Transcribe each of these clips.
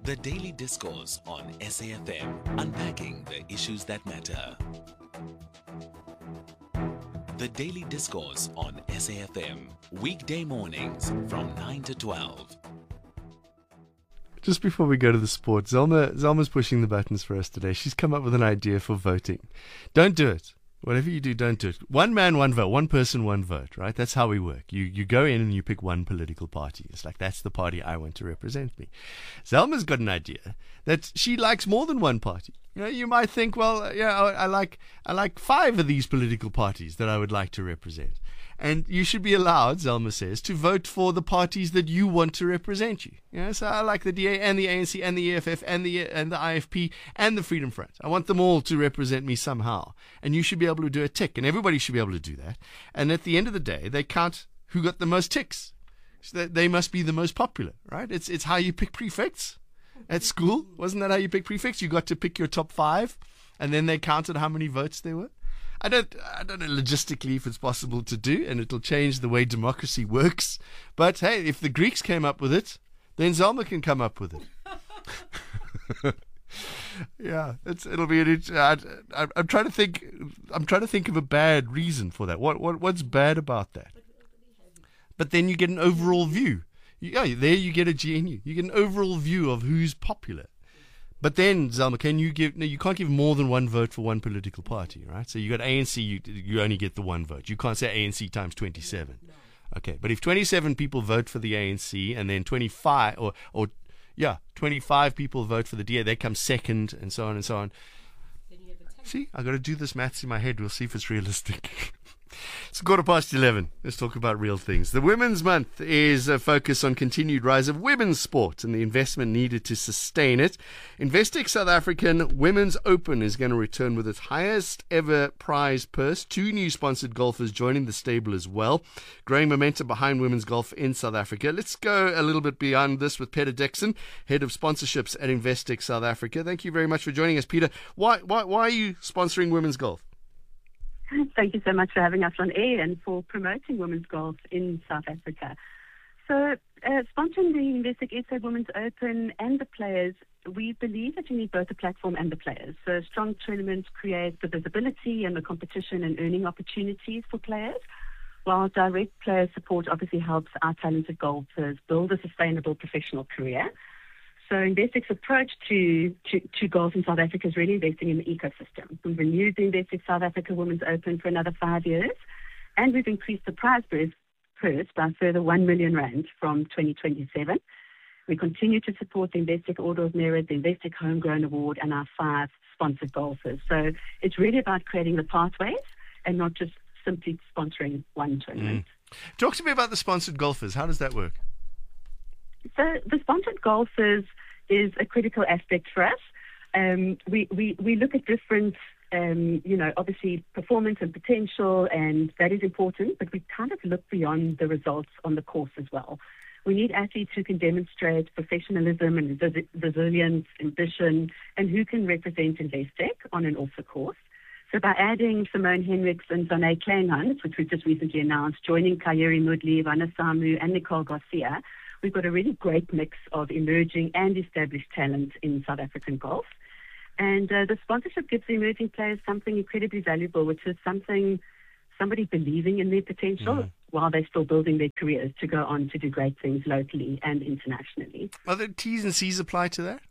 The Daily Discourse on SAFM, unpacking the issues that matter. The Daily Discourse on SAFM, weekday mornings from 9 to 12. Just before we go to the sport, Zelma's pushing the buttons for us today. She's come up with an idea for voting. Don't do it. Whatever you do, don't do it. One man, one vote. One person, one vote, right? That's how we work. You go in and you pick one political party. It's like, that's the party I want to represent me. Zelma's got an idea that she likes more than one party. You know, you might think, well, yeah, I like 5 of these political parties that I would like to represent. And you should be allowed, Zelma says, to vote for the parties that you want to represent you. You know, so I like the DA and the ANC and the EFF and the IFP and the Freedom Front. I want them all to represent me somehow. And you should be able to do a tick, and everybody should be able to do that. And at the end of the day, they count who got the most ticks. So they must be the most popular, right? It's how you pick prefects at school. Wasn't that how you pick prefects? You got to pick your top 5, and then they counted how many votes there were. I don't know logistically if it's possible to do, and it'll change the way democracy works. But hey, if the Greeks came up with it, then Zelma can come up with it. Yeah, it'll be an I'm trying to think. I'm trying to think of a bad reason for that. What's bad about that? But then you get an overall view. There you get a GNU. You get an overall view of who's popular. But then, Zelma, you can't give more than one vote for one political party, right? So you got ANC, you only get the one vote. You can't say ANC times 27. Okay, but if 27 people vote for the ANC and then 25 people vote for the DA, they come second, and so on and so on. See, I got to do this maths in my head. We'll see if it's realistic. It's 11:15. Let's talk about real things. The Women's Month is a focus on continued rise of women's sport and the investment needed to sustain it. Investec South African Women's Open is going to return with its highest ever prize purse. 2 new sponsored golfers joining the stable as well. Growing momentum behind women's golf in South Africa. Let's go a little bit beyond this with Peter Dixon, Head of Sponsorships at Investec South Africa. Thank you very much for joining us, Peter. Why are you sponsoring women's golf? Thank you so much for having us on air and for promoting women's golf in South Africa. So, sponsoring the Investec SA Women's Open and the players, we believe that you need both the platform and the players. So, strong tournaments create the visibility and the competition and earning opportunities for players, while direct player support obviously helps our talented golfers build a sustainable professional career. So Investec's approach to golf in South Africa is really investing in the ecosystem. We've renewed the Investec South Africa Women's Open for another 5 years, and we've increased the prize purse by a further 1 million rand from 2027. We continue to support the Investec Order of Merit, the Investec Homegrown Award, and our 5 sponsored golfers. So it's really about creating the pathways and not just simply sponsoring one tournament. Talk to me about the sponsored golfers. How does that work? So the sponsored golfers is a critical aspect for us. We look at different, obviously performance and potential, and that is important, but we kind of look beyond the results on the course as well. We need athletes who can demonstrate professionalism and resilience, ambition, and who can represent Investec on and off the course. So by adding Simone Henriks and Zane Kleinhans, which we've just recently announced, joining Kayeri Mudli, Vanna Samu, and Nicole Garcia, we've got a really great mix of emerging and established talent in South African golf. And the sponsorship gives the emerging players something incredibly valuable, which is somebody believing in their potential while they're still building their careers to go on to do great things locally and internationally. Are there T's and C's apply to that?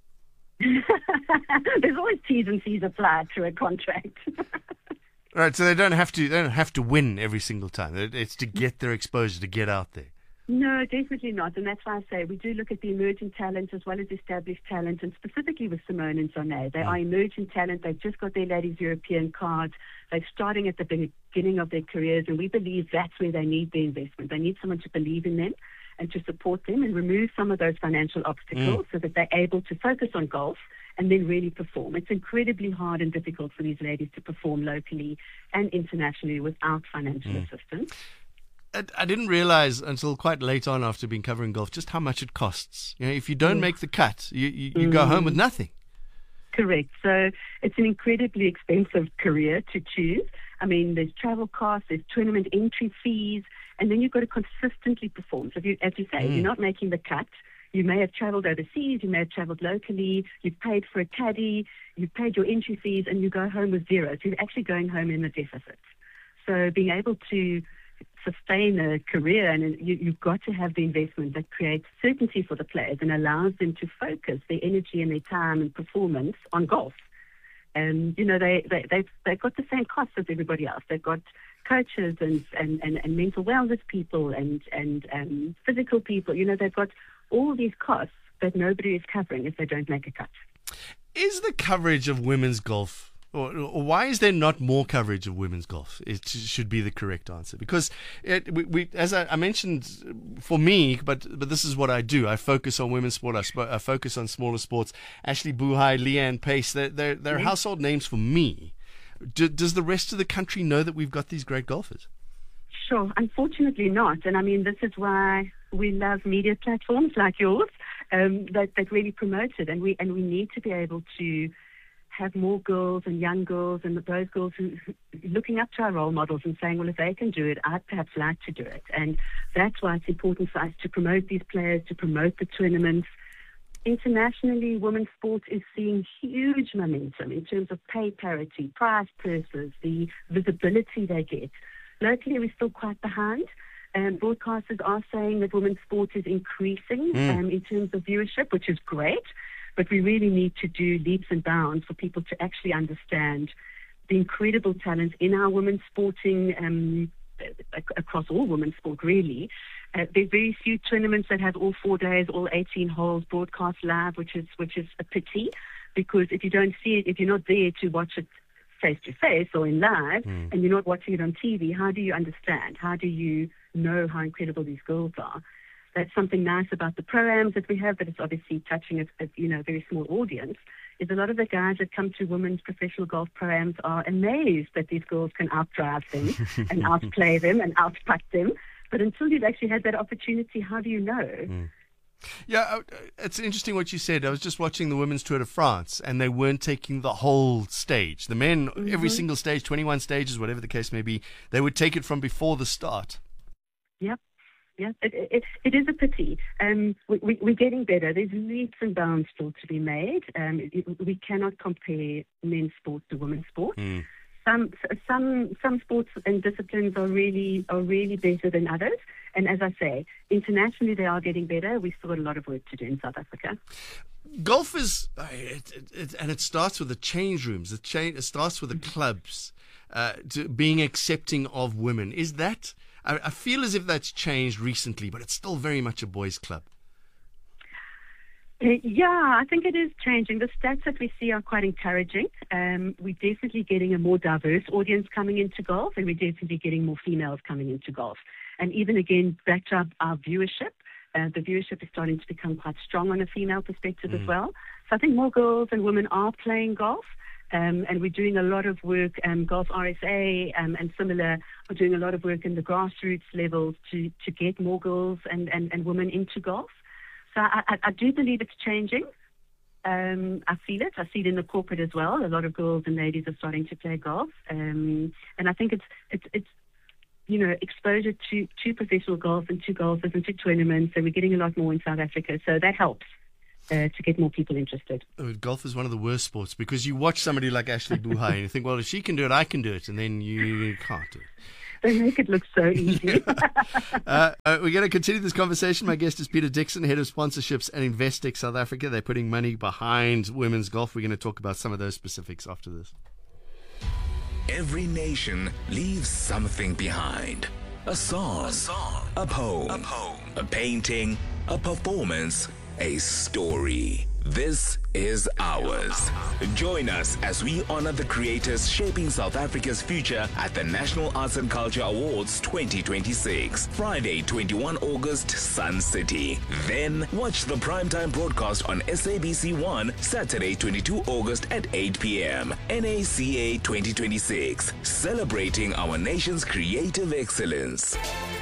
There's always T's and C's applied to a contract. Right, so they don't have to win every single time. It's to get their exposure, to get out there. No, definitely not. And that's why I say we do look at the emerging talent as well as established talent, and specifically with Simone and Zane. They are emerging talent. They've just got their Ladies European card. They're starting at the beginning of their careers, and we believe that's where they need the investment. They need someone to believe in them and to support them and remove some of those financial obstacles so that they're able to focus on golf and then really perform. It's incredibly hard and difficult for these ladies to perform locally and internationally without financial assistance. I didn't realize until quite late on after being covering golf just how much it costs. You know, if you don't make the cut, you go home with nothing. Correct. So it's an incredibly expensive career to choose. I mean, there's travel costs, there's tournament entry fees, and then you've got to consistently perform. So if you, as you say, if you're not making the cut, You may have traveled overseas, you may have traveled locally, you've paid for a caddy, you've paid your entry fees, and you go home with zero. So you're actually going home in a deficit. So being able to sustain a career, and you've got to have the investment that creates certainty for the players and allows them to focus their energy and their time and performance on golf. And, you know, they've got the same costs as everybody else. They've got coaches and mental wellness people and physical people. You know, they've got all these costs that nobody is covering if they don't make a cut. Is the coverage of women's golf, or why is there not more coverage of women's golf? It should be the correct answer. Because we as I mentioned, for me, but this is what I do. I focus on women's sport. I focus on smaller sports. Ashley Buhai, Leanne Pace, they're household names for me. Does the rest of the country know that we've got these great golfers? Sure, unfortunately not. And I mean, this is why we love media platforms like yours that really promote it. And we need to be able to have more girls and young girls and those girls who looking up to our role models and saying, well, if they can do it, I'd perhaps like to do it. And that's why it's important for us to promote these players, to promote the tournaments. Internationally, women's sport is seeing huge momentum in terms of pay parity, prize purses, the visibility they get. Locally, we're still quite behind. Broadcasters are saying that women's sport is increasing in terms of viewership, which is great. But we really need to do leaps and bounds for people to actually understand the incredible talent in our women's sporting, across all women's sport, really. There's very few tournaments that have all 4 days, all 18 holes broadcast live, which is a pity, because if you don't see it, if you're not there to watch it face to face or in live, and you're not watching it on TV, how do you understand? How do you know how incredible these girls are? That's something nice about the pro-ams that we have, but it's obviously touching a very small audience, is a lot of the guys that come to women's professional golf pro-ams are amazed that these girls can outdrive them and outplay them and outputt them. But until you've actually had that opportunity, how do you know? Yeah, it's interesting what you said. I was just watching the Women's Tour de France, and they weren't taking the whole stage. The men, every single stage, 21 stages, whatever the case may be, they would take it from before the start. Yep. Yeah, it is a pity. We're getting better. There's leaps and bounds still to be made. We cannot compare men's sport to women's sport. Some sports and disciplines are really better than others. And as I say, internationally they are getting better. We've still got a lot of work to do in South Africa. Golf is, and it starts with the change rooms. It starts with the clubs being accepting of women. Is that? I feel as if that's changed recently, but it's still very much a boys' club. Yeah, I think it is changing. The stats that we see are quite encouraging. We're definitely getting a more diverse audience coming into golf, and we're definitely getting more females coming into golf. And even again, back to our viewership, the viewership is starting to become quite strong on a female perspective as well. So I think more girls and women are playing golf. And we're doing a lot of work, Golf RSA and similar, are doing a lot of work in the grassroots levels to get more girls and women into golf. So I do believe it's changing. I feel it. I see it in the corporate as well. A lot of girls and ladies are starting to play golf. And I think it's exposure to professional golf and to golfers and to tournaments. So we're getting a lot more in South Africa. So that helps. To get more people interested. Golf is one of the worst sports because you watch somebody like Ashley Buhai and you think, well, if she can do it, I can do it. And then you can't do it. They make it look so easy. We're going to continue this conversation. My guest is Peter Dixon, Head of Sponsorships at Investec South Africa. They're putting money behind women's golf. We're going to talk about some of those specifics after this. Every nation leaves something behind. A song, a poem, a painting, a performance, a story. This is ours. Join us as we honor the creators shaping South Africa's future at the National Arts and Culture Awards 2026. Friday, 21 August, Sun City. Then watch the primetime broadcast on SABC1, Saturday, 22 August at 8 p.m. NACA 2026. Celebrating our nation's creative excellence.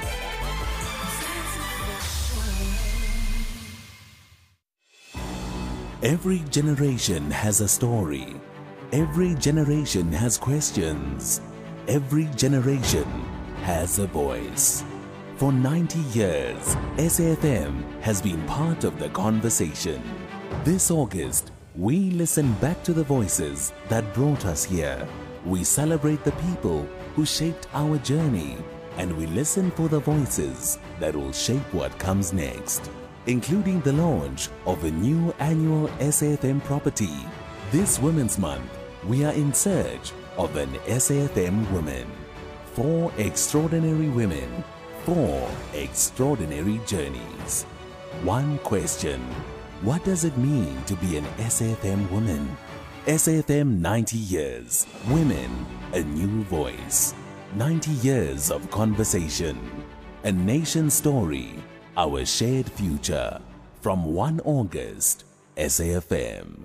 Every generation has a story. Every generation has questions. Every generation has a voice. For 90 years, SAFM has been part of the conversation. This August, we listen back to the voices that brought us here. We celebrate the people who shaped our journey, and we listen for the voices that will shape what comes next, including the launch of a new annual SAFM property. This Women's Month, we are in search of an SAFM woman. 4 extraordinary women, 4 extraordinary journeys. One question: what does it mean to be an SAFM woman? SAFM 90 years. Women, a new voice. 90 years of conversation. A nation story. Our shared future. From 1 August, SAFM.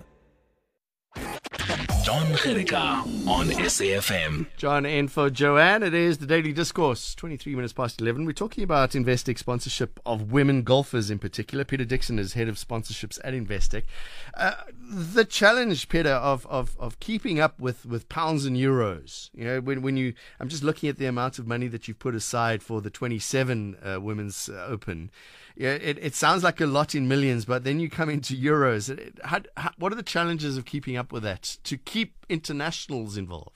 John Gericka on SAFM. John and for Joanne, it is the Daily Discourse, 23 minutes past 11. We're talking about Investec sponsorship of women golfers in particular. Peter Dixon is head of sponsorships at Investec. The challenge, Peter, of keeping up with pounds and euros. You know, when you, I'm just looking at the amount of money that you've put aside for the 27 Women's Open. Yeah, it sounds like a lot in millions, but then you come into euros. What are the challenges of keeping up with that to keep internationals involved?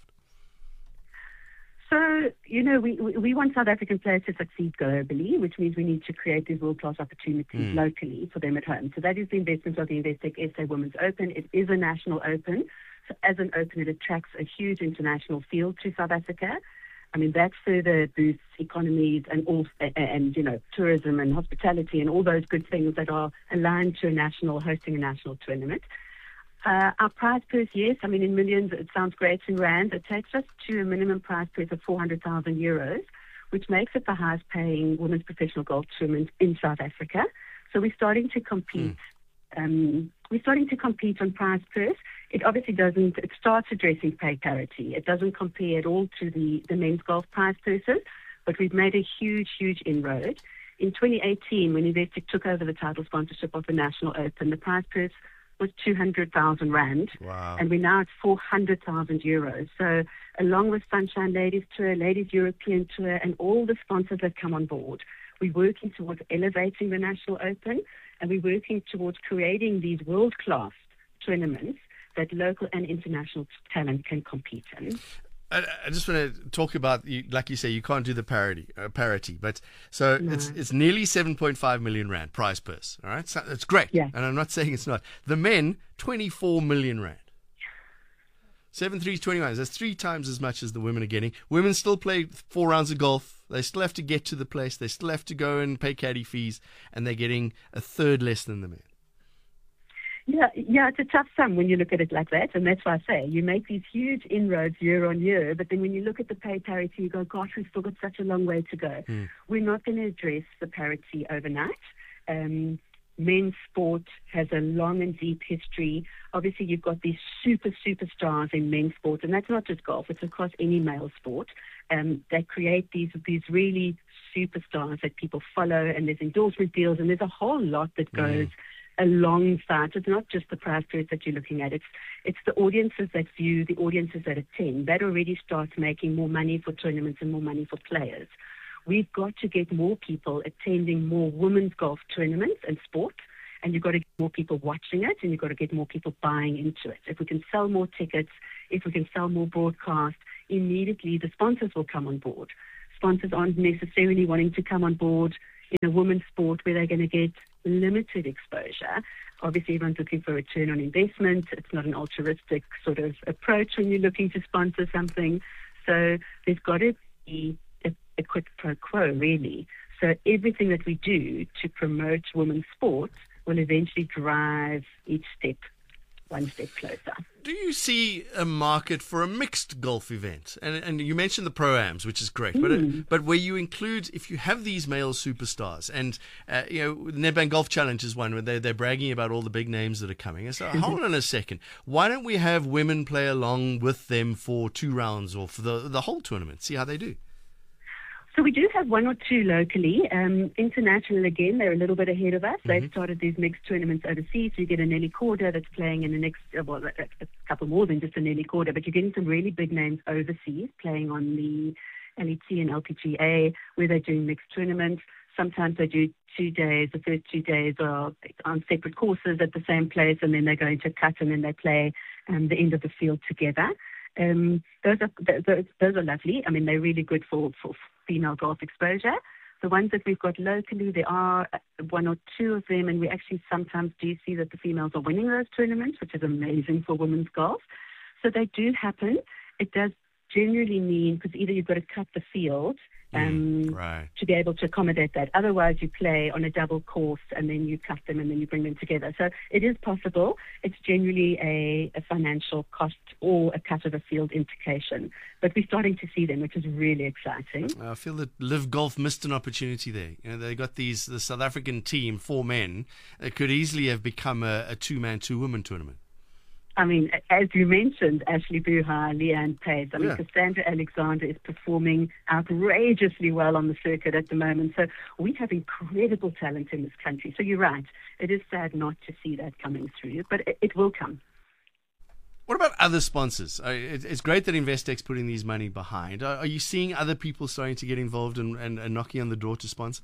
So, you know, we want South African players to succeed globally, which means we need to create these world-class opportunities locally for them at home. So that is the investment of the Investec SA Women's Open. It is a national open. So as an open, it attracts a huge international field to South Africa. I mean, that further boosts economies and you know, tourism and hospitality and all those good things that are aligned to hosting a national tournament. Our prize purse, yes, I mean, in millions, it sounds great in rand. It takes us to a minimum prize purse of 400,000 euros, which makes it the highest paying women's professional golf tournament in South Africa. So we're starting to compete. We're starting to compete on prize purse. It obviously doesn't, it starts addressing pay parity. It doesn't compare at all to the men's golf prize purses, but we've made a huge, huge inroad. In 2018, when Investec took over the title sponsorship of the National Open, the prize purse was 200,000 rand. Wow. And we're now at 400,000 euros. So along with Sunshine Ladies Tour, Ladies European Tour, and all the sponsors that come on board, we're working towards elevating the National Open, and we're working towards creating these world-class tournaments that local and international talent can compete in. I just want to talk about, like you say, you can't do the parity, but so No. it's nearly 7.5 million rand prize purse. All right, so it's great, Yeah. and I'm not saying it's not. The men, 24 million rand. 7 3s 21. That's 3 times as much as the women are getting. Women still play 4 rounds of golf. They still have to get to the place. They still have to go and pay caddy fees, and they're getting a third less than the men. Yeah, it's a tough sum when you look at it like that, and that's why I say you make these huge inroads year on year, but then when you look at the pay parity, you go, gosh, we've still got such a long way to go. We're not going to address the parity overnight. Men's sport has a long and deep history. Obviously, you've got these superstars in men's sport, and that's not just golf, it's across any male sport. They create these really superstars that people follow, and there's endorsement deals, and there's a whole lot that goes alongside. It's not just the prize purse that you're looking at. It's the audiences that view, the audiences that attend. That already starts making more money for tournaments and more money for players. We've got to get more people attending more women's golf tournaments and sports, and you've got to get more people watching it, and you've got to get more people buying into it. If we can sell more tickets, if we can sell more broadcast, immediately the sponsors will come on board. Sponsors aren't necessarily wanting to come on board in a women's sport where they're going to get limited exposure. Obviously, everyone's looking for a return on investment. It's not an altruistic sort of approach when you're looking to sponsor something. So there's got to be a quid pro quo, really. So everything that we do to promote women's sport will eventually drive each step one step closer. Do you see a market for a mixed golf event? And you mentioned the Pro-Ams, which is great, but where you include, if you have these male superstars, and you know, the Nedbank Golf Challenge is one where they're bragging about all the big names that are coming. And so hold on a second, why don't we have women play along with them for 2 rounds or for the whole tournament? See how they do. So we do have 1 or 2 locally. International, again, they're a little bit ahead of us. They've started these mixed tournaments overseas. So you get a Nelly Corda that's playing in the next, well, a couple more than just a Nelly Corda, but you're getting some really big names overseas playing on the LET and LPGA, where they're doing mixed tournaments. Sometimes they do 2 days. The first 2 days are on separate courses at the same place, and then they go into a cut, and then they play the end of the field together. Those are lovely. I mean, they're really good for female golf exposure. The ones that we've got locally, there are 1 or 2 of them, and we actually sometimes do see that the females are winning those tournaments, which is amazing for women's golf. So they do happen. It does generally mean, because either you've got to cut the field to be able to accommodate that. Otherwise, you play on a double course, and then you cut them, and then you bring them together. So it is possible. It's generally a financial cost or a cut of a field implication. But we're starting to see them, which is really exciting. I feel that Live Golf missed an opportunity there. They got the South African team, 4 men. It could easily have become a 2-man, 2-woman tournament. I mean, as you mentioned, Ashley Buha, Leanne Pace. I mean, Cassandra Alexander is performing outrageously well on the circuit at the moment. So we have incredible talent in this country. So you're right. It is sad not to see that coming through, but it will come. What about other sponsors? It's great that Investec's putting these money behind. Are you seeing other people starting to get involved and knocking on the door to sponsor?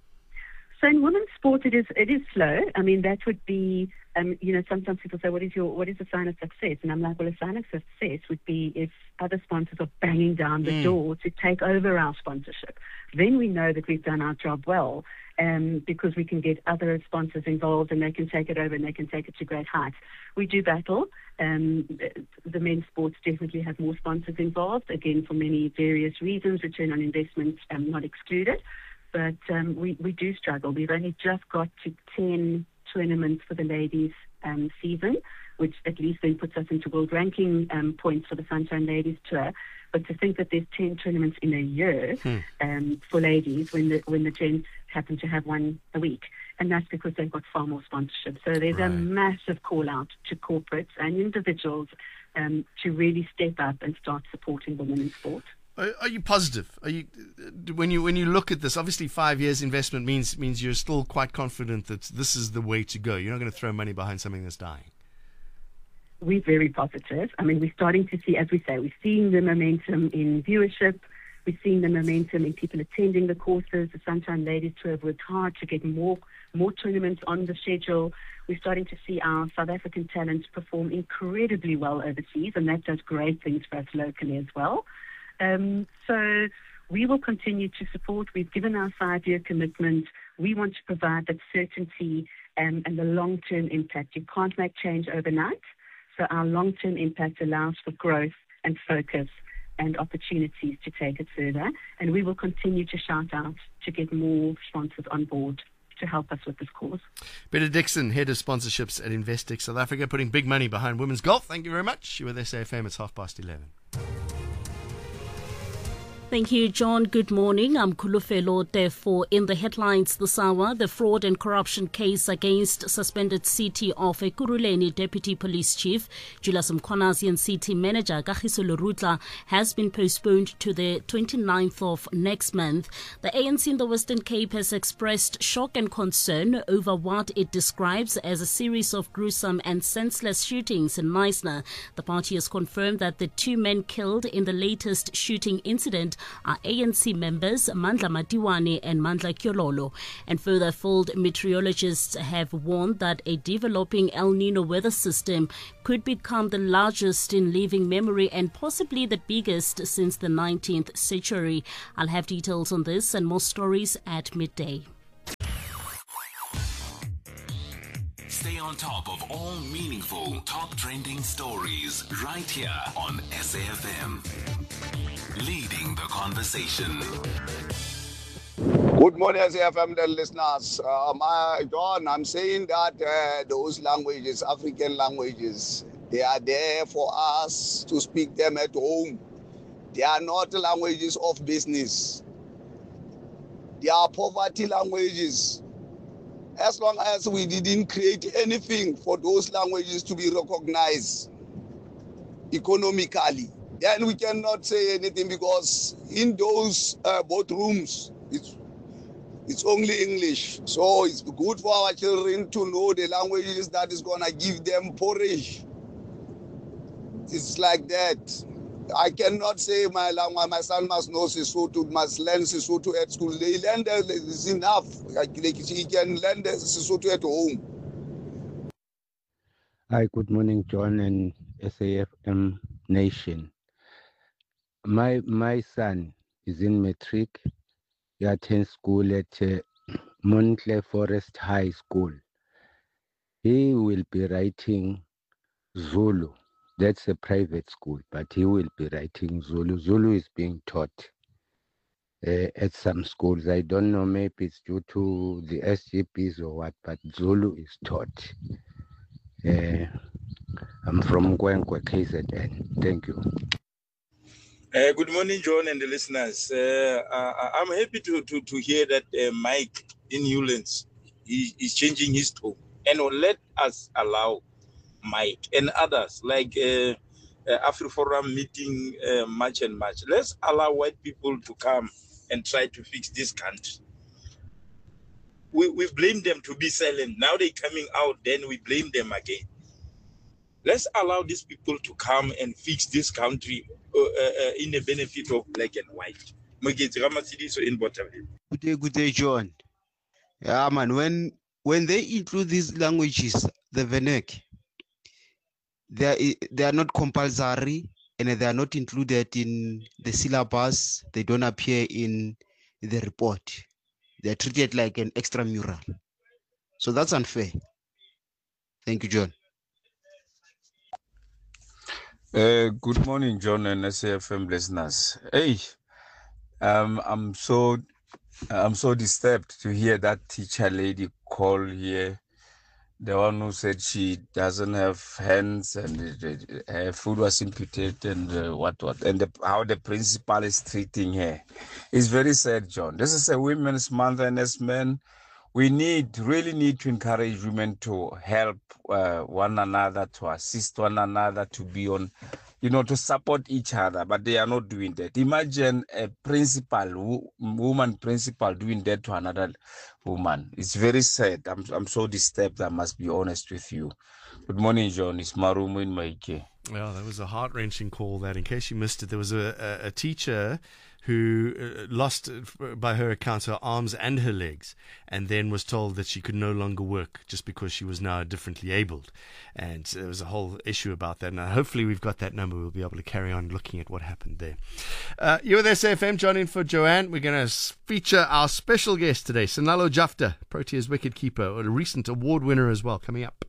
So in women's sport, it is slow. I mean, that would be, sometimes people say, what is a sign of success? And I'm like, well, a sign of success would be if other sponsors are banging down the door to take over our sponsorship. Then we know that we've done our job well, because we can get other sponsors involved, and they can take it over, and they can take it to great heights. We do battle. The men's sports definitely have more sponsors involved, again, for many various reasons, return on investment not excluded. But we do struggle. We've only just got to 10 tournaments for the ladies season, which at least then puts us into world ranking points for the Sunshine Ladies Tour. But to think that there's 10 tournaments in a year for ladies when the gents happen to have one a week. And that's because they've got far more sponsorship. So there's a massive call out to corporates and individuals to really step up and start supporting women in sport. Are you positive? When you look at this, obviously 5 years investment means you're still quite confident that this is the way to go. You're not going to throw money behind something that's dying. We're very positive. I mean, we're starting to see, as we say, we're seeing the momentum in viewership. We're seeing the momentum in people attending the courses. The Sunshine Ladies Tour have worked hard to get more tournaments on the schedule. We're starting to see our South African talents perform incredibly well overseas, and that does great things for us locally as well. So we will continue to support. We've given our 5-year commitment. We want to provide that certainty and the long-term impact. You can't make change overnight. So our long-term impact allows for growth and focus and opportunities to take it further. And we will continue to shout out to get more sponsors on board to help us with this cause. Peter Dixon, Head of Sponsorships at Investec South Africa, putting big money behind women's golf. Thank you very much. You're with SAFM. It's 11:30. Thank you, John. Good morning. I'm Kulufelo. Therefore, in the headlines this hour, the fraud and corruption case against suspended CT of Ekurhuleni Deputy Police Chief Julius Mkhwanazi and CT Manager Kagiso Lerutla has been postponed to the 29th of next month. The ANC in the Western Cape has expressed shock and concern over what it describes as a series of gruesome and senseless shootings in Knysna. The party has confirmed that the 2 men killed in the latest shooting incident are ANC members Mandla Matiwani and Mandla Kyololo. And further, field meteorologists have warned that a developing El Nino weather system could become the largest in living memory and possibly the biggest since the 19th century. I'll have details on this and more stories at midday. Stay on top of all meaningful, top trending stories right here on SAFM. Leading the conversation. Good morning, SAFM listeners. John, I'm saying that those languages, African languages, they are there for us to speak them at home. They are not languages of business. They are poverty languages. As long as we didn't create anything for those languages to be recognized economically, then we cannot say anything, because in those boardrooms, it's only English. So it's good for our children to know the languages that is going to give them porridge. It's like that. I cannot say my son must know Sesotho, must learn Sesotho at school. They learn that is enough. He can learn the Sesotho at home. Hi, good morning, John and SAFM Nation. My son is in matric. He attends school at Montclair Forest High School. He will be writing Zulu. That's a private school, but he will be writing Zulu. Zulu is being taught at some schools. I don't know, maybe it's due to the SGPs or what, but Zulu is taught. I'm from Nkwenkwe, KZN. Thank you. Good morning, John and the listeners. I'm happy to hear that Mike in Newlands is changing his tone. And let us allow Mike and others like AfriForum meeting March and March. Let's allow white people to come and try to fix this country. We blame them to be silent. Now they're coming out, then we blame them again. Let's allow these people to come and fix this country in the benefit of black and white. Good day, John. Yeah, man, when they include these languages, the vernac, they are not compulsory and they are not included in the syllabus. They don't appear in the report. They are treated like an extramural. So that's unfair. Thank you, John. Good morning, John and SAFM listeners. Hey, I'm so disturbed to hear that teacher lady call here. The one who said she doesn't have hands and her food was imputed and what, and how the principal is treating her. It's very sad, John. This is a Women's Month, and as men, we really need to encourage women to help one another, to assist one another, to be on, to support each other, but they are not doing that. Imagine a woman principal doing that to another woman. It's very sad. I'm so disturbed, I must be honest with you. Good morning, John. It's Marumo in Maike. Well, that was a heart-wrenching call, that. In case you missed it, there was a teacher who lost, by her account, her arms and her legs, and then was told that she could no longer work just because she was now differently abled. And there was a whole issue about that. Now, hopefully we've got that number. We'll be able to carry on looking at what happened there. You're with SAFM, John in for Joanne. We're going to feature our special guest today, Senalo Jafta, Proteas wicketkeeper, a recent award winner as well, coming up.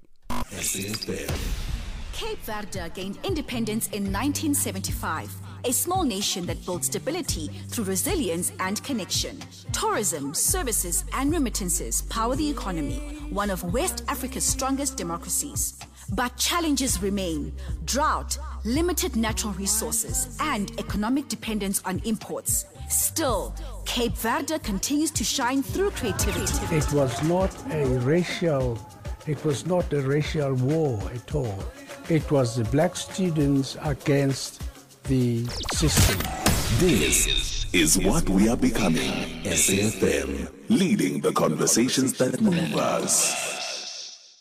Cape Verde gained independence in 1975. A small nation that built stability through resilience and connection. Tourism, services, and remittances power the economy, one of West Africa's strongest democracies. But challenges remain: drought, limited natural resources, and economic dependence on imports. Still, Cape Verde continues to shine through creativity. It was not a racial war at all. It was the black students against the system. This is what we are becoming. SAFM, leading the conversations that move us.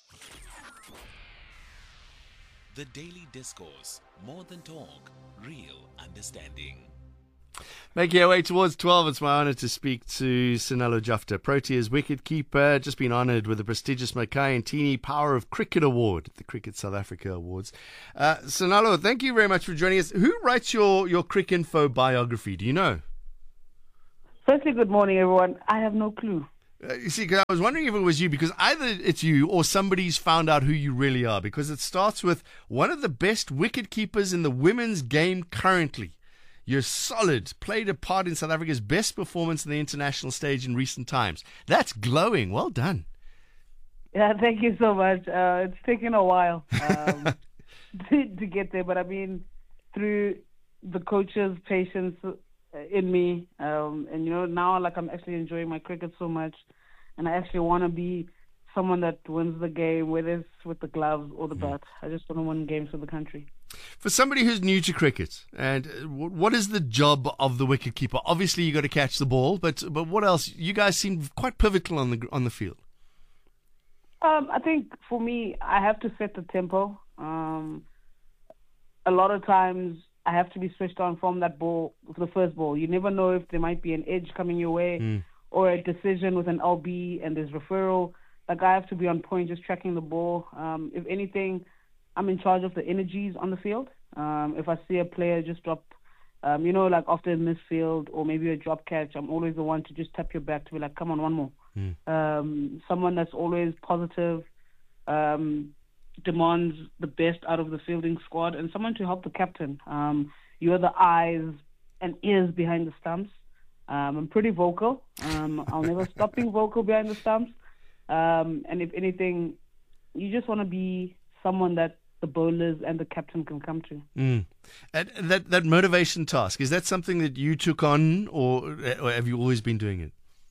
The Daily Discourse, more than talk, real understanding. Making our way towards 12, it's my honour to speak to Senalo Jafta, Proteas wicketkeeper, just been honoured with the prestigious Mackay and Tini Power of Cricket Award at the Cricket South Africa Awards. Senalo, thank you very much for joining us. Who writes your Cricinfo biography? Do you know? Firstly, good morning, everyone. I have no clue. You see, 'cause I was wondering if it was you, because either it's you or somebody's found out who you really are, because it starts with one of the best wicketkeepers in the women's game currently. You're solid, played a part in South Africa's best performance on the international stage in recent times. That's glowing. Well done. Yeah, thank you so much. It's taken a while to get there, but I mean, through the coach's patience in me, and now I'm actually enjoying my cricket so much, and I actually want to be someone that wins the game, whether it's with the gloves or the bat. I just want to win games for the country. For somebody who's new to cricket, and what is the job of the wicketkeeper? Obviously, you got to catch the ball, but what else? You guys seem quite pivotal on the field. I think for me, I have to set the tempo. A lot of times, I have to be switched on from that ball, the first ball. You never know if there might be an edge coming your way or a decision with an LB and there's referral. Like, I have to be on point, just tracking the ball. If anything, I'm in charge of the energies on the field. If I see a player just drop, like after a misfield or maybe a drop catch, I'm always the one to just tap your back to be like, come on, one more. Someone that's always positive, demands the best out of the fielding squad, and someone to help the captain. You are the eyes and ears behind the stumps. I'm pretty vocal. I'll never stop being vocal behind the stumps. And if anything, you just want to be someone that the bowlers and the captain can come to. And that motivation task, is that something that you took on, or have you always been doing it?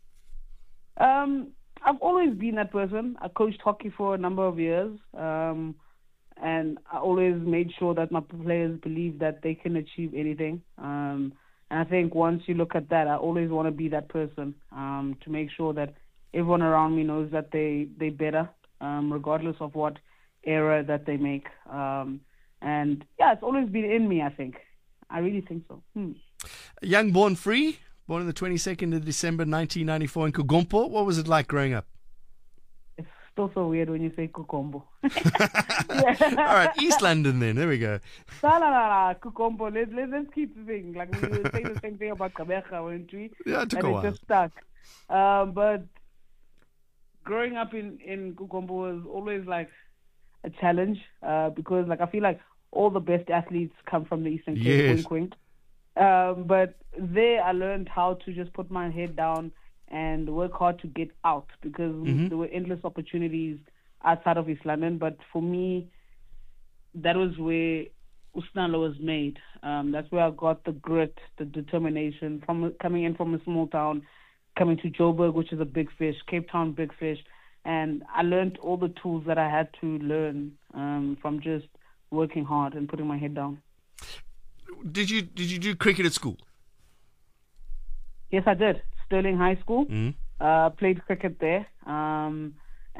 I've always been that person. I coached hockey for a number of years, and I always made sure that my players believe that they can achieve anything. And I think once you look at that, I always want to be that person, to make sure that everyone around me knows that they're better, regardless of what era that they make. And yeah, it's always been in me, I think. I really think so. Young, born free, born on the 22nd of December 1994 in Kugompo. What was it like growing up? It's still so weird when you say Kugompo. All right, East London then. There we go. No, Kugompo. Let's keep the thing. Like, we were saying the same thing about Kabeja, weren't we? Yeah, it took a while. It just stuck. But growing up in Kugompo was always like a challenge, because like I feel like all the best athletes come from the Eastern Cape. Yes. Wink, wink. But there I learned how to just put my head down and work hard to get out, because there were endless opportunities outside of East London. But for me, that was where Usnalo was made. That's where I got the grit, the determination from coming in from a small town, coming to Joburg, which is a big fish, Cape Town, big fish. And I learned all the tools that I had to learn from just working hard and putting my head down. Did you do cricket at school? Yes, I did. Sterling High School. Played cricket there. And,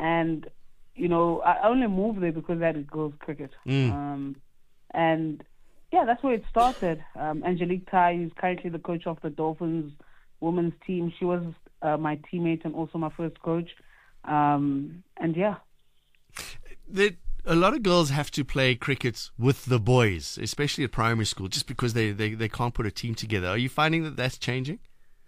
I only moved there because I had girls' cricket. And, yeah, that's where it started. Angelique Tai is currently the coach of the Dolphins women's team. She was my teammate and also my first coach. And, yeah. A lot of girls have to play cricket with the boys, especially at primary school, just because they can't put a team together. Are you finding that that's changing?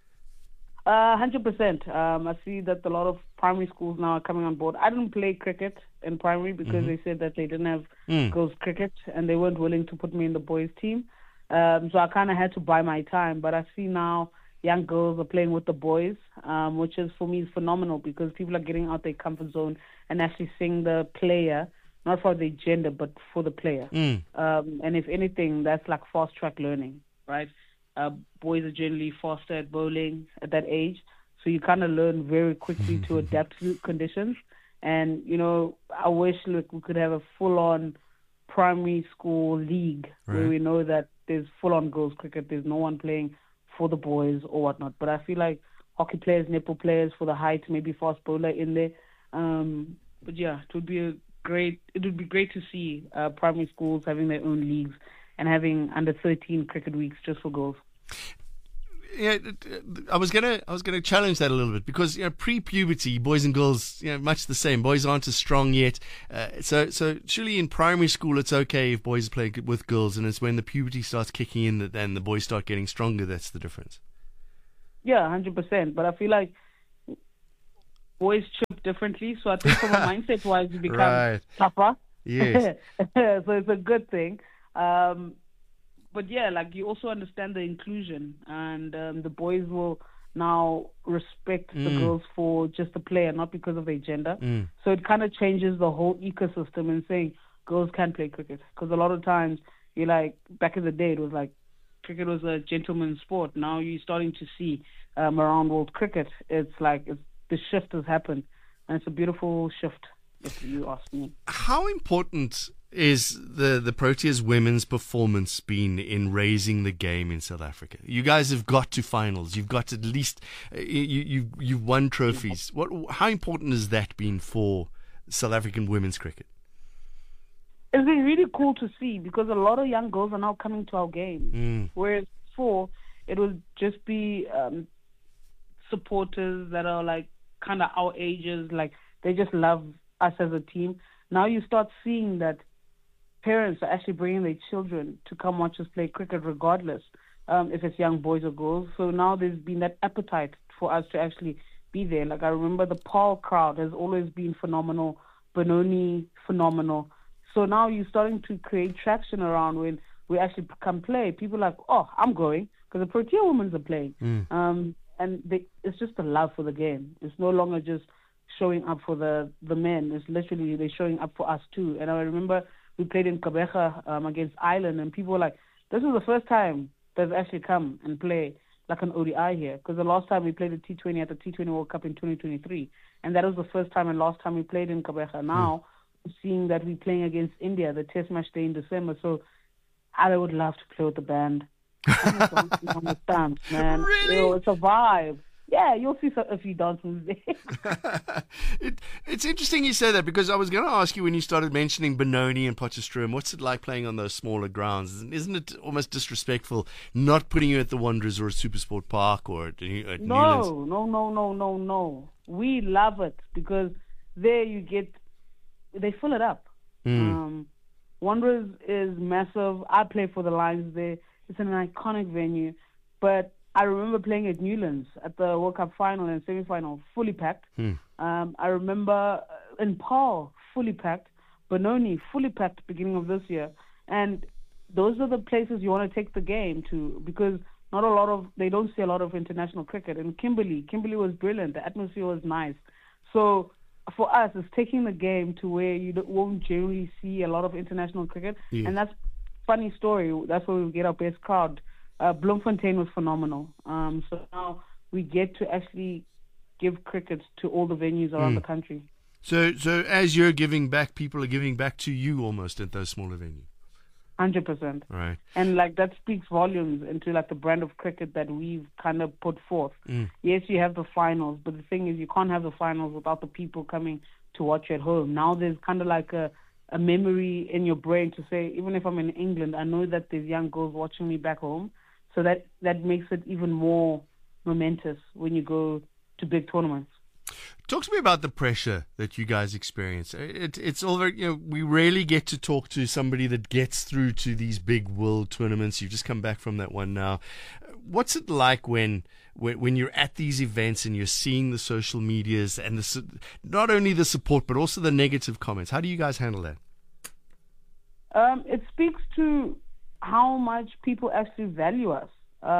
100%. I see that a lot of primary schools now are coming on board. I didn't play cricket in primary because they said that they didn't have girls cricket and they weren't willing to put me in the boys team. So I kind of had to buy my time. But I see now young girls are playing with the boys, which is for me is phenomenal, because people are getting out their comfort zone and actually seeing the player, not for the gender, but for the player. And if anything, that's like fast-track learning, right? Boys are generally faster at bowling at that age, so you kind of learn very quickly to adapt to conditions. And, I wish we could have a full-on primary school league where we know that there's full-on girls cricket. There's no one playing for the boys or whatnot. But I feel like hockey players, netball players for the height, maybe fast bowler in there. But yeah, it would be great to see primary schools having their own leagues and having under 13 cricket weeks just for girls. Yeah, I was gonna challenge that a little bit, because pre-puberty, boys and girls, much the same. Boys aren't as strong yet, so surely in primary school it's okay if boys play with girls, and it's when the puberty starts kicking in that then the boys start getting stronger. That's the difference. Yeah, 100%. But I feel like boys chip differently, so I think from a mindset-wise you become tougher. Yes. So it's a good thing. But yeah, like you also understand the inclusion, and the boys will now respect the girls for just the player, not because of their gender. So it kind of changes the whole ecosystem in saying girls can play cricket, because a lot of times back in the day it was like cricket was a gentleman's sport. Now you're starting to see around world cricket, the shift has happened, and it's a beautiful shift, if you ask me. How important is the Proteas women's performance been in raising the game in South Africa? You guys have got to finals. You've got at least you've won trophies. How important has that been for South African women's cricket? it's been really cool to see because a lot of young girls are now coming to our games. Whereas before, it would just be supporters that are like kind of our ages, like they just love us as a team. Now you start seeing that parents are actually bringing their children to come watch us play cricket regardless if it's young boys or girls. So now there's been that appetite for us to actually be there. Like I remember the Paul crowd has always been phenomenal, Benoni phenomenal. So now you're starting to create traction around when we actually come play. People are like, oh, I'm going because the Protea women are playing. And it's just a love for the game. It's no longer just showing up for the men. It's literally they're showing up for us too. And I remember we played in Gqeberha against Ireland, and people were like, this is the first time they've actually come and play like an ODI here. Because the last time we played the T20 at the T20 World Cup in 2023, and that was the first time and last time we played in Gqeberha. Now, seeing that we're playing against India, the test match day in December, so I would love to play with the band. I don't understand, man. Really? It's a vibe. Yeah, you'll see a few dance moves there. It's interesting you say that because I was going to ask you when you started mentioning Benoni and Potchefstroom, what's it like playing on those smaller grounds? Isn't it almost disrespectful not putting you at the Wanderers or at Supersport Park or at Newlands? No. We love it because there they fill it up. Wanderers is massive. I play for the Lions there. It's an iconic venue. But I remember playing at Newlands at the World Cup final and semi-final, fully packed. I remember in Paul, fully packed. Benoni, fully packed beginning of this year. And those are the places you want to take the game to because they don't see a lot of international cricket. And Kimberley was brilliant. The atmosphere was nice. So for us, it's taking the game to where you won't generally see a lot of international cricket. Yeah. And that's funny story. That's where we get our best crowd. Bloemfontein was phenomenal. So now we get to actually give cricket to all the venues around the country. So as you're giving back, people are giving back to you almost at those smaller venues. 100%. Right. And like that speaks volumes into like the brand of cricket that we've kind of put forth. Yes, you have the finals, but the thing is you can't have the finals without the people coming to watch at home. Now there's kind of like a memory in your brain to say, even if I'm in England, I know that there's young girls watching me back home. So that makes it even more momentous when you go to big tournaments. Talk to me about the pressure that you guys experience. It's all very, we rarely get to talk to somebody that gets through to these big world tournaments. You've just come back from that one now. What's it like when you're at these events and you're seeing the social medias and not only the support but also the negative comments? How do you guys handle that? It speaks to how much people actually value us.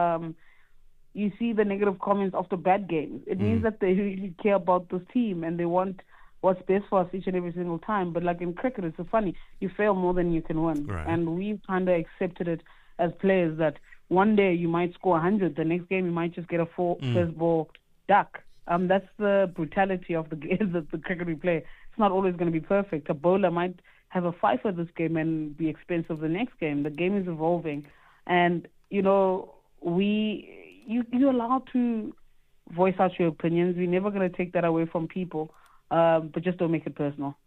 You see the negative comments after bad games. It means that they really care about this team and they want what's best for us each and every single time. But like in cricket, it's so funny. You fail more than you can win. Right. And we've kind of accepted it as players that one day you might score 100. The next game you might just get a first ball duck. That's the brutality of the game, the cricket we play. It's not always going to be perfect. A bowler might have a fifer this game and be expensive the next game. The game is evolving. And, you're allowed to voice out your opinions. We're never going to take that away from people, but just don't make it personal.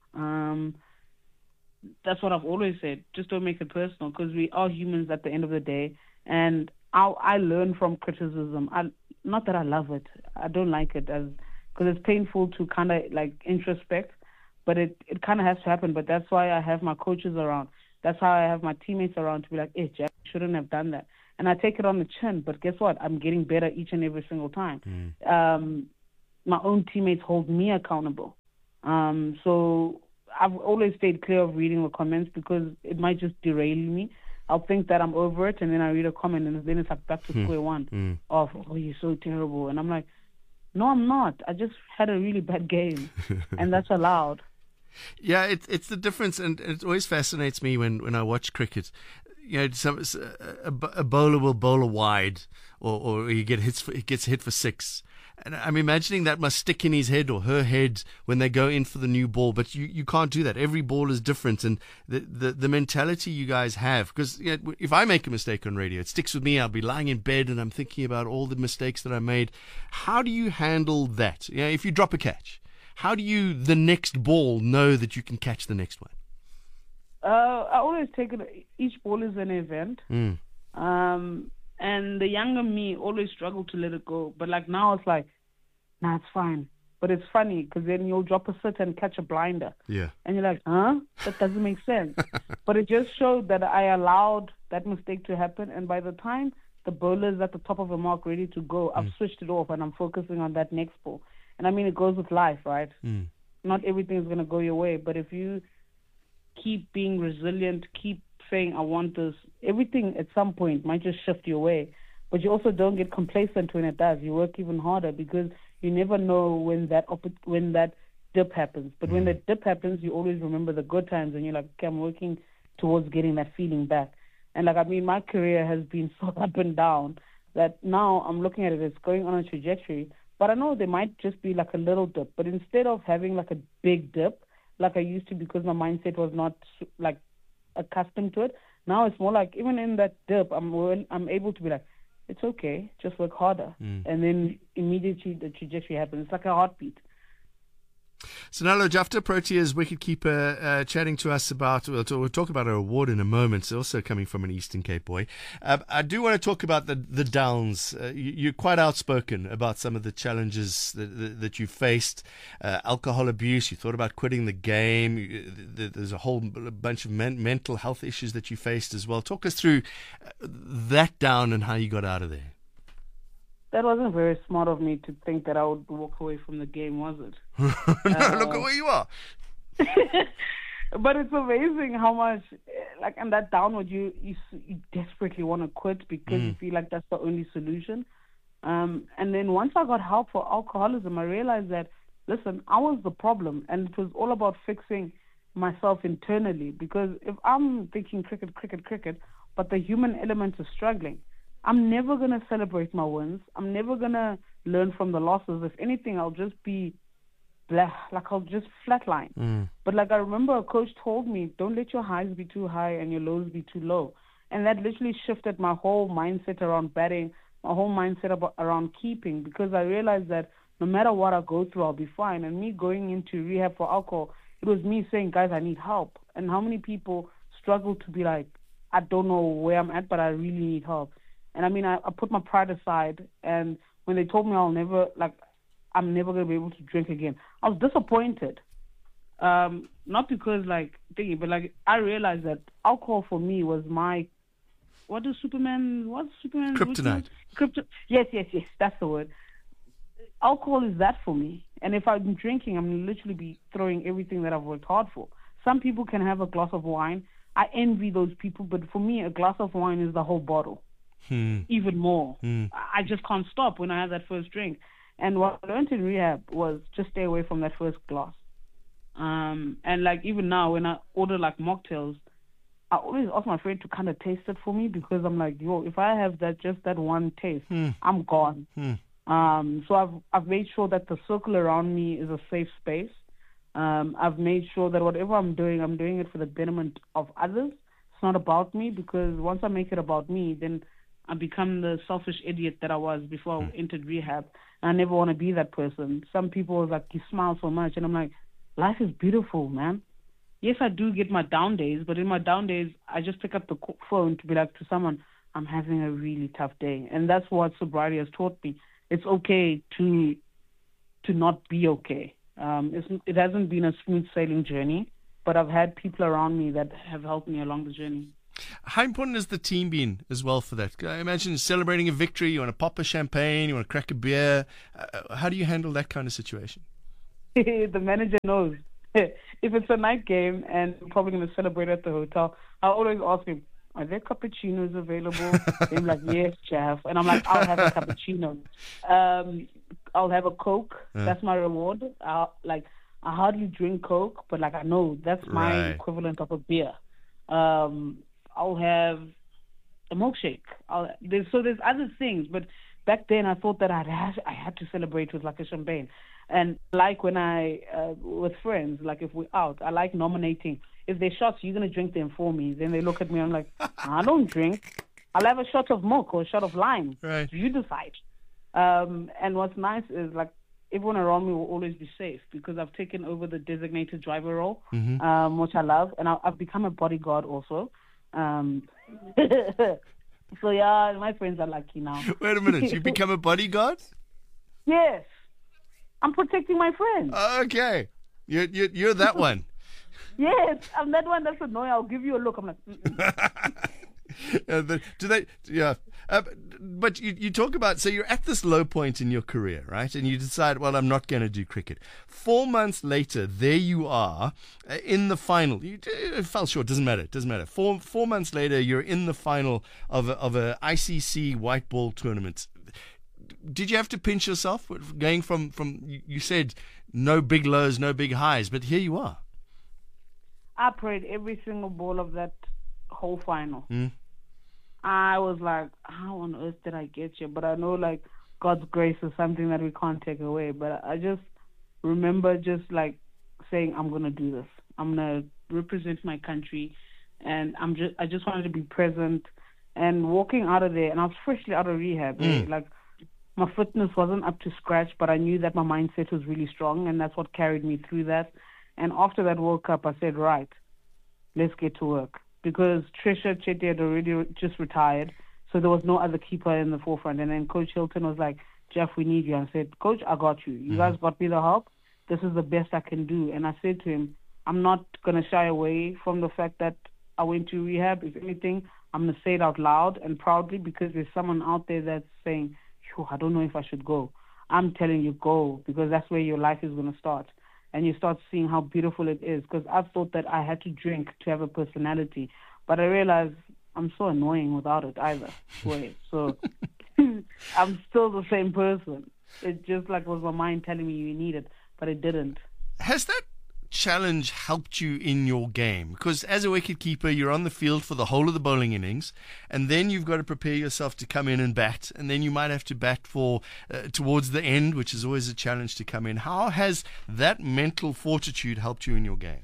That's what I've always said. Just don't make it personal because we are humans at the end of the day. And I learn from criticism. Not that I love it. I don't like it because it's painful to kind of like introspect, but it kind of has to happen. But that's why I have my coaches around. That's how I have my teammates around to be like, hey, Jack, shouldn't have done that. And I take it on the chin, but guess what? I'm getting better each and every single time. My own teammates hold me accountable. So I've always stayed clear of reading the comments because it might just derail me. I'll think that I'm over it, and then I read a comment, and then it's like back to square one of, oh, you're so terrible. And I'm like, no, I'm not. I just had a really bad game, and that's allowed. Yeah, it's the difference, and it always fascinates me when I watch cricket. A bowler will bowl a wide, or he gets hit for six. And I'm imagining that must stick in his head or her head when they go in for the new ball. But you can't do that. Every ball is different. And the mentality you guys have, because if I make a mistake on radio, it sticks with me. I'll be lying in bed and I'm thinking about all the mistakes that I made. How do you handle that? If you drop a catch, how do you, the next ball, know that you can catch the next one? I always take it, each ball is an event. And the younger me always struggled to let it go. But like now it's like, nah, it's fine. But it's funny because then you'll drop a sit and catch a blinder. Yeah. And you're like, huh? That doesn't make sense. But it just showed that I allowed that mistake to happen. And by the time the bowler's at the top of the mark ready to go, I've switched it off and I'm focusing on that next ball. And I mean, it goes with life, right? Not everything is going to go your way. But if you keep being resilient, keep saying, I want this, everything at some point might just shift your way. But you also don't get complacent when it does. You work even harder because you never know when that dip happens. But when the dip happens, you always remember the good times and you're like, okay, I'm working towards getting that feeling back. And like, I mean, my career has been so up and down that now I'm looking at it, it's going on a trajectory. But I know there might just be like a little dip. But instead of having like a big dip, like I used to because my mindset was not like accustomed to it, now it's more like even in that dip, I'm able to be like, it's okay, just work harder. And then immediately the trajectory happens. It's like a heartbeat. Sonalo Jafta, Proteas wicketkeeper, chatting to us about, we'll talk about her award in a moment. It's also coming from an Eastern Cape boy. I do want to talk about the downs. You're quite outspoken about some of the challenges that you faced. Alcohol abuse, you thought about quitting the game. There's a whole bunch of mental health issues that you faced as well. Talk us through that down and how you got out of there. That wasn't very smart of me to think that I would walk away from the game, was it? No, look at where you are. But it's amazing how much, like, and that downward, you desperately want to quit because you feel like that's the only solution. And then once I got help for alcoholism, I realized that, listen, I was the problem, and it was all about fixing myself internally. Because if I'm thinking cricket, but the human element is struggling, I'm never going to celebrate my wins. I'm never going to learn from the losses. If anything, I'll just be I'll just flatline. But like I remember a coach told me, don't let your highs be too high and your lows be too low. And that literally shifted my whole mindset around batting, my whole mindset around keeping, because I realized that no matter what I go through, I'll be fine. And me going into rehab for alcohol, it was me saying, guys, I need help. And how many people struggle to be like, I don't know where I'm at, but I really need help. And I mean, I put my pride aside, and when they told me I'm never going to be able to drink again, I was disappointed. Not because but I realized that alcohol for me was what's Superman's kryptonite. Yes, that's the word. Alcohol is that for me. And if I'm drinking, I'm literally be throwing everything that I've worked hard for. Some people can have a glass of wine. I envy those people, but for me, a glass of wine is the whole bottle. Even more. I just can't stop when I have that first drink. And what I learned in rehab was just stay away from that first glass. And like even now when I order like mocktails, I always ask my friend to kind of taste it for me because I'm like, yo, if I have that one taste, I'm gone. So I've made sure that the circle around me is a safe space. I've made sure that whatever I'm doing it for the betterment of others. It's not about me, because once I make it about me, then I become the selfish idiot that I was before I entered rehab. And I never want to be that person. Some people are like, you smile so much. And I'm like, life is beautiful, man. Yes, I do get my down days, but in my down days, I just pick up the phone to be like to someone, I'm having a really tough day. And that's what sobriety has taught me. It's okay to not be okay. It hasn't been a smooth sailing journey, but I've had people around me that have helped me along the journey. How important has the team been as well for that? I imagine celebrating a victory, you want to pop a champagne, you want to crack a beer. How do you handle that kind of situation? The manager knows. If it's a night game and we're probably going to celebrate at the hotel, I always ask him, are there cappuccinos available? They're like, yes, chef. And I'm like, I'll have a cappuccino. I'll have a Coke. That's my reward. I hardly drink Coke, but I know that's my equivalent of a beer. I'll have a milkshake. There's other things, but back then I thought that I had to celebrate with a champagne. And when I with friends, if we're out, I like nominating. If there's shots, you're gonna drink them for me. Then they look at me. I'm like, I don't drink. I'll have a shot of milk or a shot of lime. Right. You decide. And what's nice is everyone around me will always be safe because I've taken over the designated driver role, Mm-hmm. which I love, and I've become a bodyguard also. So yeah, my friends are lucky now. Wait a minute, you become a bodyguard? Yes, I'm protecting my friends. Okay, you're that one. Yes, I'm that one that's annoying. I'll give you a look. I'm like, Do they? Yeah. But you talk about, so you're at this low point in your career, right? And you decide, well, I'm not going to do cricket. 4 months later, there you are in the final. You fell short. Doesn't matter. Doesn't matter. Four months later, you're in the final of a ICC white ball tournament. Did you have to pinch yourself going from you said no big lows, no big highs, but here you are. I prayed every single ball of that whole final. Mm. I was like, how on earth did I get here? But I know, like, God's grace is something that we can't take away. But I just remember just, like, saying, I'm going to do this. I'm going to represent my country. And I just wanted to be present. And walking out of there, and I was freshly out of rehab. Like, my fitness wasn't up to scratch, but I knew that my mindset was really strong, and that's what carried me through that. And after that World Cup, I said, right, let's get to work. Because Trisha Chetty had already just retired, so there was no other keeper in the forefront. And then Coach Hilton was like, Jeff, we need you. I said, Coach, I got you. You guys got me the help. This is the best I can do. And I said to him, I'm not going to shy away from the fact that I went to rehab. If anything, I'm going to say it out loud and proudly because there's someone out there that's saying, I don't know if I should go. I'm telling you, go, because that's where your life is going to start. And you start seeing how beautiful it is. Because I thought that I had to drink to have a personality. But I realized I'm so annoying without it either. So I'm still the same person. It just like was my mind telling me you need it, but it didn't. Has that challenge helped you in your game? Because as a wicketkeeper, you're on the field for the whole of the bowling innings, and then you've got to prepare yourself to come in and bat, and then you might have to bat for towards the end, which is always a challenge to come in. How has that mental fortitude helped you in your game?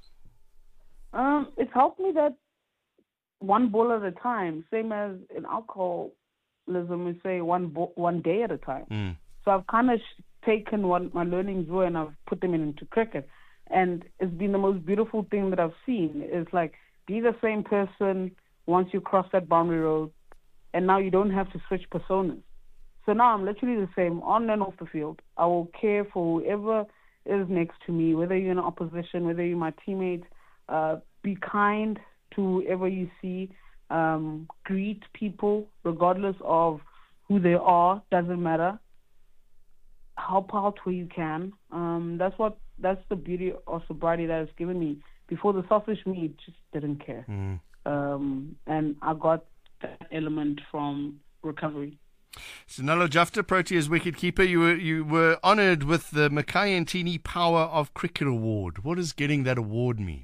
It's helped me that one ball at a time, same as in alcoholism, we say one day at a time. So I've kind of taken what my learnings were and I've put them into cricket. And it's been the most beautiful thing that I've seen. It's like, be the same person once you cross that boundary road, and now you don't have to switch personas. So now I'm literally the same on and off the field. I will care for whoever is next to me, whether you're in opposition, whether you're my teammate. Be kind to whoever you see. Greet people regardless of who they are, doesn't matter. Help out where you can. That's the beauty of sobriety that it's given me. Before, the selfish me just didn't care. And I got that element from recovery. Sinalo Jafta, Proteas wicketkeeper, you were honoured with the Makayantini Power of Cricket Award. What does getting that award mean?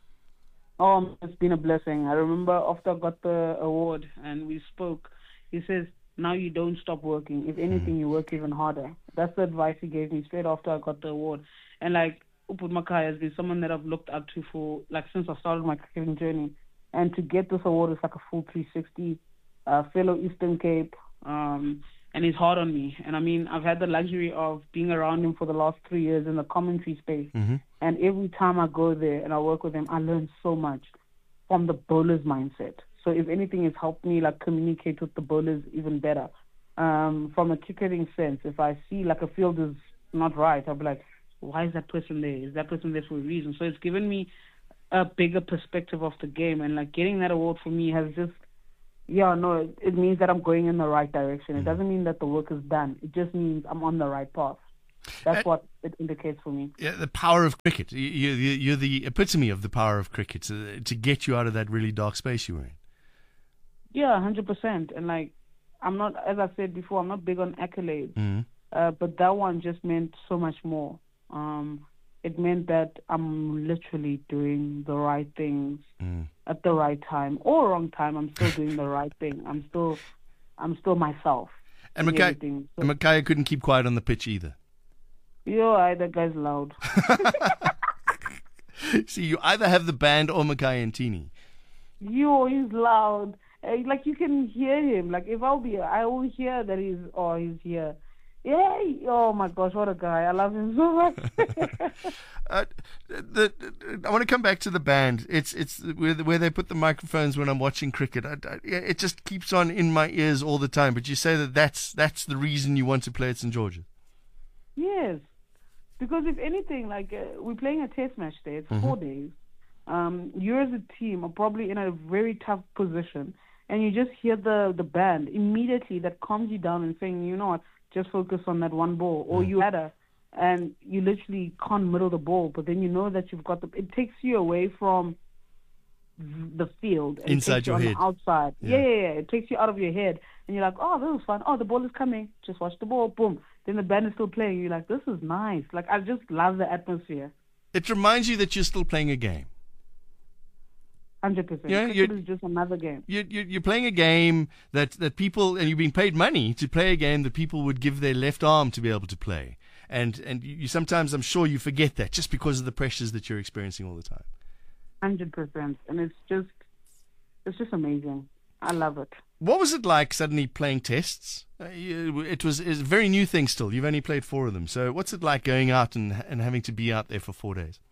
It's been a blessing. I remember after I got the award and we spoke, he says, now you don't stop working. If anything, you work even harder. That's the advice he gave me straight after I got the award. And like, Upud Makai has been someone that I've looked up to for, like, since I started my cricketing journey. And to get this award is like a full 360, fellow Eastern Cape, and he's hard on me. And I mean, I've had the luxury of being around him for the last 3 years in the commentary space. And every time I go there and I work with him, I learn so much from the bowler's mindset. So if anything, it's helped me like communicate with the bowlers even better. From a cricketing sense, if I see like a field is not right, I'll be like, why is that person there? Is that person there for a reason? So it's given me a bigger perspective of the game. And like getting that award for me has just, it means that I'm going in the right direction. It doesn't mean that the work is done. It just means I'm on the right path. That's what it indicates for me. Yeah, the power of cricket. You're the epitome of the power of cricket to get you out of that really dark space you were in. Yeah, 100%. And like, I'm not, as I said before, I'm not big on accolades. But that one just meant so much more. It meant that I'm literally doing the right things at the right time or wrong time. I'm still doing the right thing. I'm still myself. And Makaya couldn't keep quiet on the pitch either. That guy's loud. See, you either have the band or Makayantini. He's loud. Like you can hear him. Like if I will hear that he's here. Yay! Oh my gosh, what a guy! I love him so much. I want to come back to the band. It's where they put the microphones when I'm watching cricket. It just keeps on in my ears all the time. But you say that's the reason you want to play at St. George's. Yes, because if anything, like we're playing a test match there. It's 4 days. You as a team are probably in a very tough position, and you just hear the band immediately that calms you down and saying, you know what, just focus on that one ball, or you had a, and you literally can't middle the ball, but then you know that you've got it takes you away from the field. And inside your head. Outside. Yeah. It takes you out of your head, and you're like, oh, this is fun. Oh, the ball is coming. Just watch the ball. Boom. Then the band is still playing. You're like, this is nice. Like, I just love the atmosphere. It reminds you that you're still playing a game. 100%. Yeah, Cricket is just another game. You're playing a game that people, and you're being paid money to play a game that people would give their left arm to be able to play. And you sometimes, I'm sure you forget that just because of the pressures that you're experiencing all the time. 100%. And it's just amazing. I love it. What was it like suddenly playing tests? It's a very new thing still. You've only played 4 of them. So what's it like going out and having to be out there for 4 days?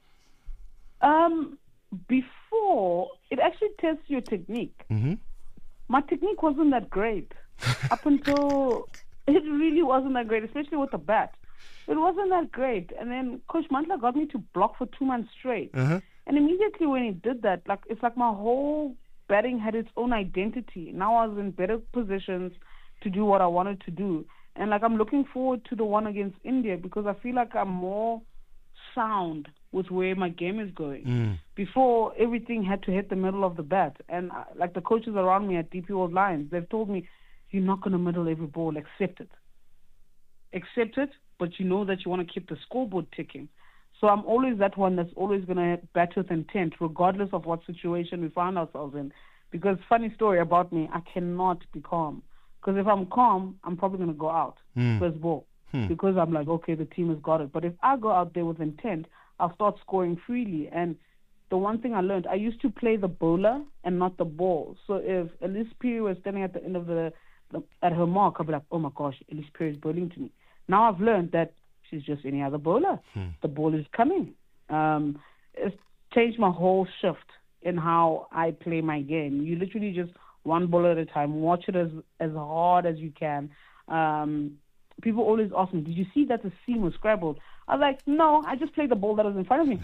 Before, it actually tests your technique. Mm-hmm. My technique wasn't that great up until it really wasn't that great, especially with the bat. It wasn't that great. And then Coach Mantla got me to block for 2 months straight. Uh-huh. And immediately when he did that, it's like my whole batting had its own identity. Now I was in better positions to do what I wanted to do. And I'm looking forward to the one against India because I feel like I'm more sound with where my game is going. Before, everything had to hit the middle of the bat. And the coaches around me at DP World Lions, they've told me, you're not going to middle every ball. Accept it. Accept it, but you know that you want to keep the scoreboard ticking. So I'm always that one that's always going to bat with intent, regardless of what situation we find ourselves in. Because funny story about me, I cannot be calm. Because if I'm calm, I'm probably going to go out first ball. Because I'm like, okay, the team has got it. But if I go out there with intent, I'll start scoring freely. And the one thing I learned, I used to play the bowler and not the ball. So if Elise Phiri was standing at the end of at her mark, I'd be like, oh my gosh, Elise Phiri is bowling to me. Now I've learned that she's just any other bowler. The ball is coming. It's changed my whole shift in how I play my game. You literally just one ball at a time, watch it as hard as you can. People always ask me, did you see that the seam was scrabbled? I was like, no, I just played the ball that was in front of me.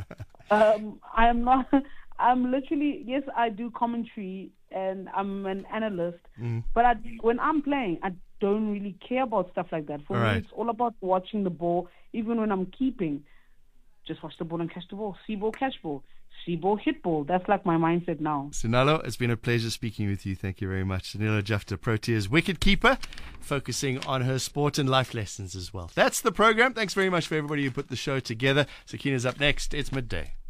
I am not, I'm literally, yes, I do commentary and I'm an analyst, but when I'm playing, I don't really care about stuff like that. For me, it's all about watching the ball. Even when I'm keeping, just watch the ball and catch the ball. See ball, catch ball. See ball, hit ball. That's like my mindset now. Sinalo, it's been a pleasure speaking with you. Thank you very much. Sanila Jafta, Proteas wicket keeper, focusing on her sport and life lessons as well. That's the program. Thanks very much for everybody who put the show together. Sakina's up next. It's midday.